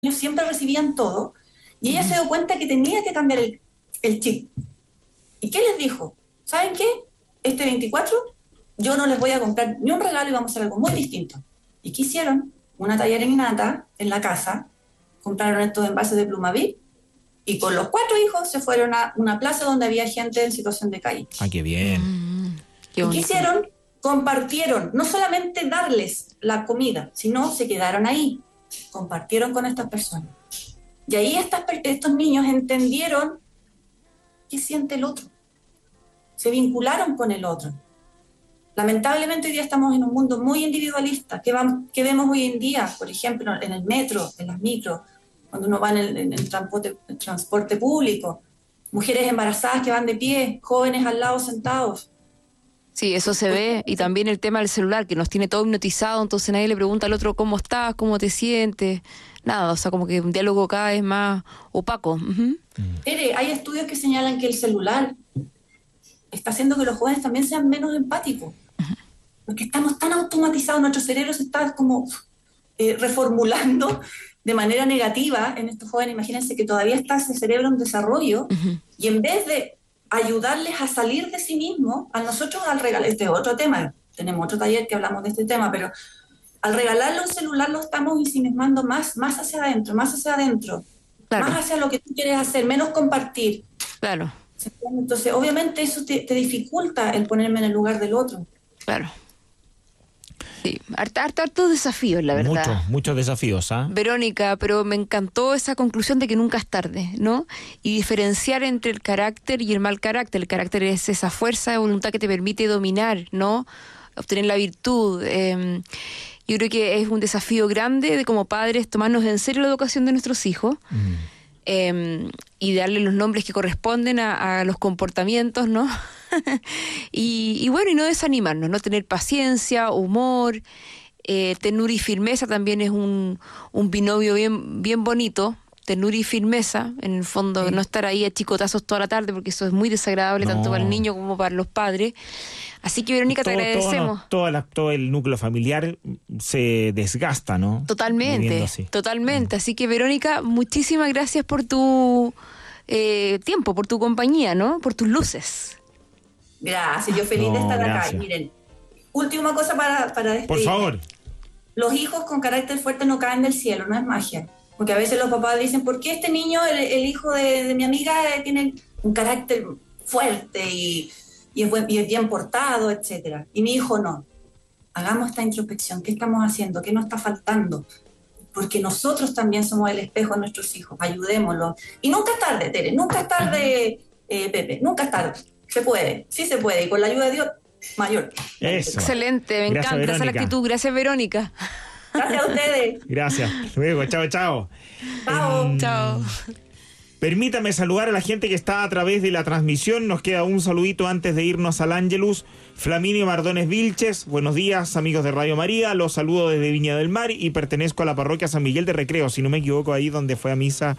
siempre recibían todo, y ella se dio cuenta que tenía que cambiar el chip. ¿Y qué les dijo? ¿Saben qué? Este 24 yo no les voy a comprar ni un regalo y vamos a hacer algo muy distinto. ¿Y qué hicieron? Una tallarenata en la casa, compraron estos envases de Plumavit y con los 4 hijos se fueron a una plaza donde había gente en situación de calle. Ah, qué bien. ¿Y qué hicieron? Compartieron, no solamente darles la comida, sino se quedaron ahí, compartieron con estas personas. Y ahí estos niños entendieron qué siente el otro, se vincularon con el otro. Lamentablemente hoy día estamos en un mundo muy individualista. ¿Qué vemos hoy en día? Por ejemplo, en el metro, en las micros, cuando uno va en el transporte público, mujeres embarazadas que van de pie, jóvenes al lado sentados. Sí, eso se ve, y también el tema del celular, que nos tiene todo hipnotizado, entonces nadie le pregunta al otro cómo estás, cómo te sientes, nada, o sea, como que un diálogo cada vez más opaco. Hay estudios que señalan que el celular está haciendo que los jóvenes también sean menos empáticos, porque estamos tan automatizados, nuestro cerebro se está como reformulando de manera negativa en estos jóvenes. Imagínense que todavía está ese cerebro en desarrollo, y en vez de ayudarles a salir de sí mismos, a nosotros al regalar, este es otro tema, tenemos otro taller que hablamos de este tema, pero al regalarle un celular lo estamos ensimismando más hacia adentro, claro, más hacia lo que tú quieres hacer, menos compartir. Claro. Entonces, obviamente eso te dificulta el ponerme en el lugar del otro. Claro. Sí, hartos desafíos, la verdad. Muchos desafíos, ¿ah? Verónica, pero me encantó esa conclusión de que nunca es tarde, ¿no? Y diferenciar entre el carácter y el mal carácter. El carácter es esa fuerza de voluntad que te permite dominar, ¿no? Obtener la virtud. Yo creo que es un desafío grande de como padres tomarnos en serio la educación de nuestros hijos. Y darle los nombres que corresponden a los comportamientos, ¿no? y bueno, y no desanimarnos, ¿no? Tener paciencia, humor, ternura y firmeza también es un binomio bien bonito. Ternura y firmeza, en el fondo, sí. No estar ahí a chicotazos toda la tarde, porque eso es muy desagradable, tanto para el niño como para los padres. Así que, Verónica, te agradecemos. Todo el núcleo familiar se desgasta, ¿no? Totalmente. Así que, Verónica, muchísimas gracias por tu tiempo, por tu compañía, ¿no? Por tus luces. Gracias, yo feliz de estar acá. Y miren, última cosa para despedirme. Por favor. Los hijos con carácter fuerte no caen del cielo, no es magia. Porque a veces los papás dicen, ¿por qué este niño, el hijo de mi amiga, tiene un carácter fuerte y es bien portado, etcétera? Y mi hijo no. Hagamos esta introspección. ¿Qué estamos haciendo? ¿Qué nos está faltando? Porque nosotros también somos el espejo de nuestros hijos. Ayudémoslos. Y nunca es tarde, Tere. Nunca es tarde, Pepe. Nunca es tarde. Se puede. Sí se puede. Y con la ayuda de Dios, mayor. Eso. Excelente. Me encanta Verónica. Esa actitud. Gracias, Verónica. Gracias a ustedes. Gracias. Luego, chao. Chao. Chao. Permítame saludar a la gente que está a través de la transmisión. Nos queda un saludito antes de irnos al Ángelus. Flaminio Mardones Vilches, buenos días, amigos de Radio María. Los saludo desde Viña del Mar y pertenezco a la parroquia San Miguel de Recreo, si no me equivoco, ahí donde fue a misa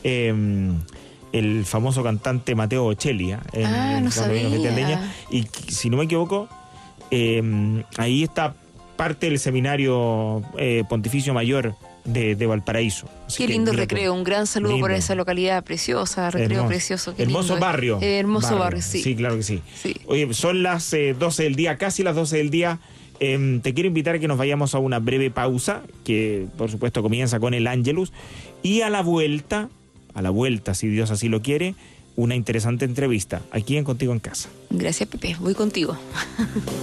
el famoso cantante Mateo Ocelli. No sabía. Y si no me equivoco, ahí está parte del seminario pontificio mayor de Valparaíso. Así qué lindo Recreo, un gran saludo por esa localidad preciosa, Recreo precioso. Qué hermoso lindo. barrio. Hermoso barrio, sí. Sí, claro que sí. Oye, son las 12 del día, casi las 12 del día. Te quiero invitar a que nos vayamos a una breve pausa, que por supuesto comienza con el Ángelus, y a la vuelta, si Dios así lo quiere, una interesante entrevista aquí en Contigo en Casa. Gracias, Pepe, voy contigo.